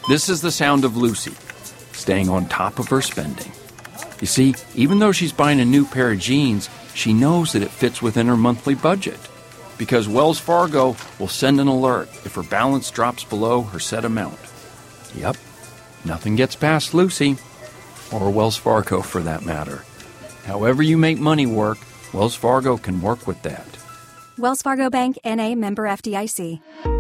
This is the sound of Lucy, staying on top of her spending. You see, even though she's buying a new pair of jeans, she knows that it fits within her monthly budget. Because Wells Fargo will send an alert if her balance drops below her set amount. Yep, nothing gets past Lucy, or Wells Fargo for that matter. However you make money work, Wells Fargo can work with that. Wells Fargo Bank, N.A., member FDIC.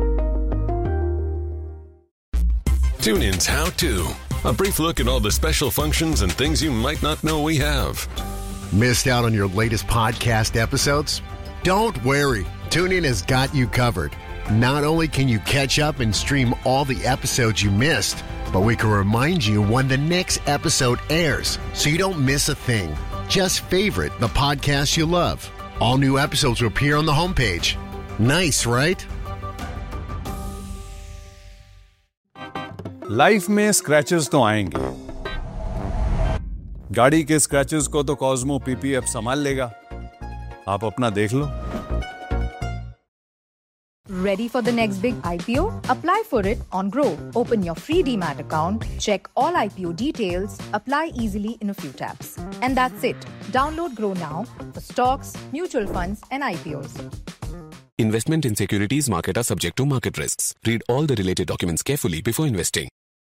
TuneIn's How To. A brief look at all the special functions and things you might not know we have. Missed out on your latest podcast episodes? Don't worry. TuneIn has got you covered. Not only can you catch up and stream all the episodes you missed, but we can remind you when the next episode airs so you don't miss a thing. Just favorite the podcast you love. All new episodes will appear on the homepage. Nice, right? Life में scratches तो आएंगे। गाड़ी के scratches को तो Cosmo PPF संभाल लेगा। आप अपना देख लो। Ready for the next big IPO? Apply for it on Grow. Open your free DMAT account, check all IPO details, apply easily in a few taps. And that's it. Download Grow now for stocks, mutual funds, and IPOs. Investment in securities market are subject to market risks. Read all the related documents carefully before investing.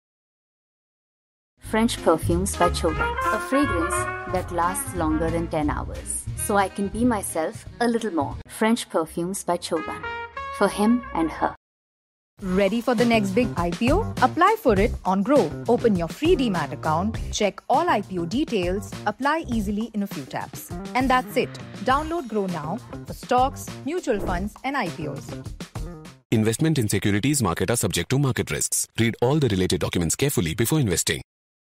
French Perfumes by Choban. A fragrance that lasts longer than 10 hours. So I can be myself a little more. French Perfumes by Choban. For him and her. Ready for the next big IPO? Apply for it on Grow. Open your free DMAT account, check all IPO details, apply easily in a few taps. And that's it. Download Grow now for stocks, mutual funds, and IPOs. Investment in securities market are subject to market risks. Read all the related documents carefully before investing.